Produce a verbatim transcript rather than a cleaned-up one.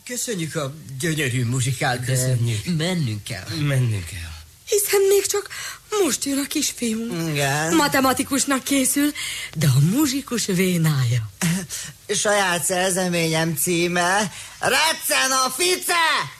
Köszönjük a gyönyörű muzsikát, Köszönjük. Mennünk kell. Mennünk kell. Hiszen még csak most jön a kisfiunk. Igen. Matematikusnak készül, de a muzsikus vénája. Saját szerzeményem címe Recen a fice!